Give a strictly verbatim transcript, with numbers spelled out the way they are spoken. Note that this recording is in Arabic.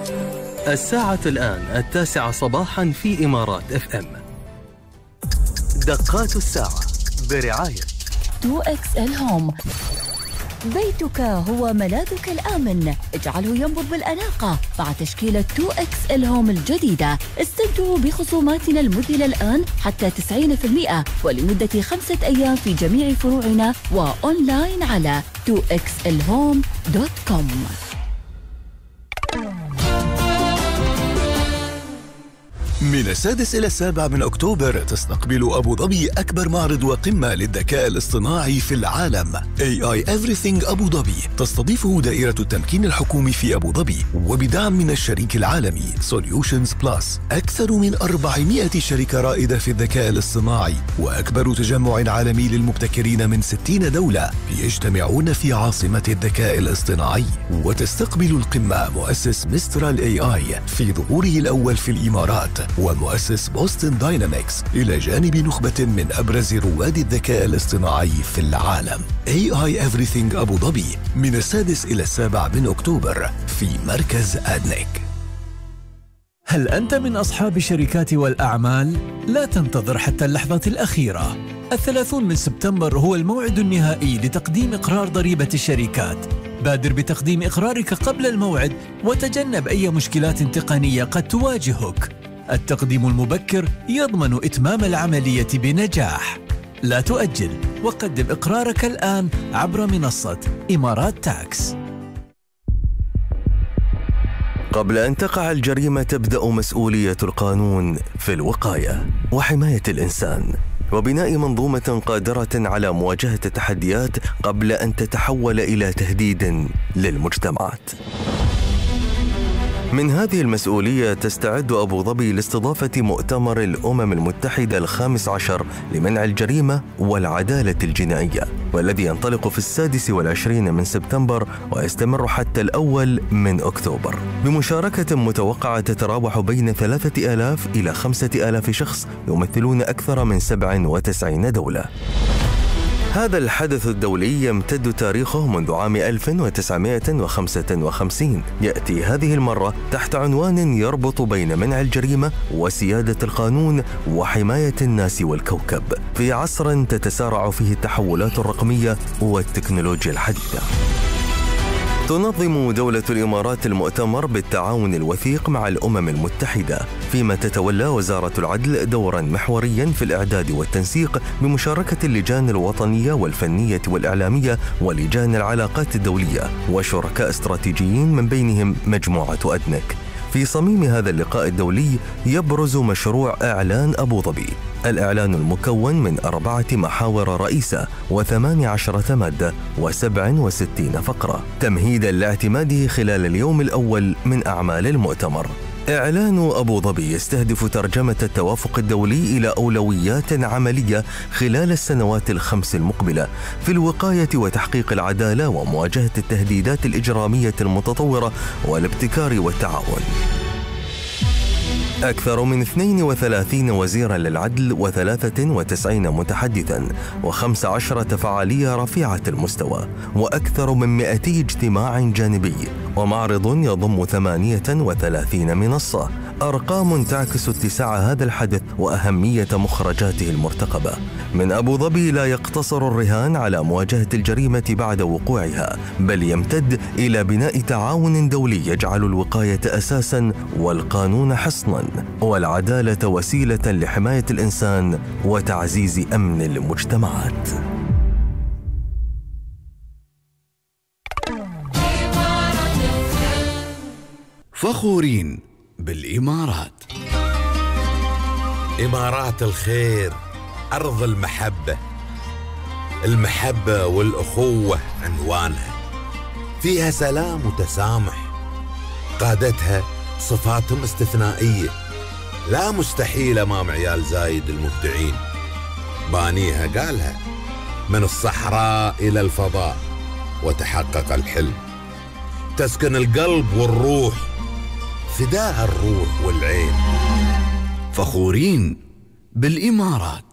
الساعة الآن التاسعة صباحا في إمارات اف ام. دقات الساعة برعاية تو إكس إل هوم. بيتك هو ملاذك الآمن، اجعله ينبض بالأناقة مع تشكيلة تو إكس إل هوم الجديدة. استمتعوا بخصوماتنا المذهلة الآن حتى تسعين بالمئة ولمدة خمسة أيام في جميع فروعنا وأونلاين على تو إكس إل هوم دوت كوم. من السادس إلى السابع من أكتوبر تستقبل أبو ظبي أكبر معرض وقمة للذكاء الاصطناعي في العالم. إيه آي Everything أبو ظبي تستضيفه دائرة التمكين الحكومي في أبو ظبي وبدعم من الشريك العالمي Solutions Plus. أكثر من أربعمائة شركة رائدة في الذكاء الاصطناعي وأكبر تجمع عالمي للمبتكرين من ستين دولة يجتمعون في عاصمة الذكاء الاصطناعي. وتستقبل القمة مؤسس مسترال إيه آي في ظهوره الأول في الإمارات ومؤسس بوستن داينامكس إلى جانب نخبة من أبرز رواد الذكاء الاصطناعي في العالم. إيه آي Everything أبو ظبي من السادس إلى السابع من أكتوبر في مركز أدنك. هل أنت من أصحاب الشركات والأعمال؟ لا تنتظر حتى اللحظة الأخيرة. الثلاثون من سبتمبر هو الموعد النهائي لتقديم إقرار ضريبة الشركات. بادر بتقديم إقرارك قبل الموعد وتجنب أي مشكلات تقنية قد تواجهك. التقديم المبكر يضمن إتمام العملية بنجاح. لا تؤجل وقدم إقرارك الآن عبر منصة إمارات تاكس. قبل أن تقع الجريمة تبدأ مسؤولية القانون في الوقاية وحماية الإنسان وبناء منظومة قادرة على مواجهة التحديات قبل أن تتحول إلى تهديد للمجتمعات. من هذه المسؤولية تستعد أبو ظبي لاستضافة مؤتمر الأمم المتحدة الخامس عشر لمنع الجريمة والعدالة الجنائية، والذي ينطلق في السادس والعشرين من سبتمبر ويستمر حتى الأول من أكتوبر، بمشاركة متوقعة تتراوح بين ثلاثة آلاف إلى خمسة آلاف شخص يمثلون أكثر من سبع وتسعين دولة. هذا الحدث الدولي يمتد تاريخه منذ عام ألف وتسعمائة وخمسة وخمسين. يأتي هذه المرة تحت عنوان يربط بين منع الجريمة وسيادة القانون وحماية الناس والكوكب في عصر تتسارع فيه التحولات الرقمية والتكنولوجيا الحديثة. تنظم دولة الإمارات المؤتمر بالتعاون الوثيق مع الأمم المتحدة، فيما تتولى وزارة العدل دورا محوريا في الإعداد والتنسيق بمشاركة اللجان الوطنية والفنية والإعلامية ولجان العلاقات الدولية وشركاء استراتيجيين من بينهم مجموعة أدنك. في صميم هذا اللقاء الدولي يبرز مشروع إعلان أبو ظبي، الإعلان المكون من أربعة محاور رئيسة وثمان عشرة مادة وسبع وستين فقرة، تمهيدا لاعتماده خلال اليوم الأول من أعمال المؤتمر. إعلان أبو ظبي يستهدف ترجمة التوافق الدولي إلى أولويات عملية خلال السنوات الخمس المقبلة في الوقاية وتحقيق العدالة ومواجهة التهديدات الإجرامية المتطورة والابتكار والتعاون. أكثر من اثنين وثلاثين وزيرا للعدل وثلاثة وتسعين متحدثا وخمس عشرة فعالية رفيعة المستوى وأكثر من مئتي اجتماع جانبي ومعرض يضم ثمانية وثلاثين منصة، أرقام تعكس اتساع هذا الحدث وأهمية مخرجاته المرتقبة. من أبو ظبي لا يقتصر الرهان على مواجهة الجريمة بعد وقوعها، بل يمتد إلى بناء تعاون دولي يجعل الوقاية أساساً والقانون حصناً والعدالة وسيلة لحماية الإنسان وتعزيز أمن المجتمعات. فخورين بالإمارات. إمارات الخير، أرض المحبة. المحبة والأخوة عنوانها، فيها سلام وتسامح، قادتها صفاتهم استثنائية لا مستحيل أمام عيال زايد المبدعين. بانيها قالها من الصحراء إلى الفضاء وتحقق الحلم، تسكن القلب والروح، فداء الروح والعين. فخورين بالإمارات.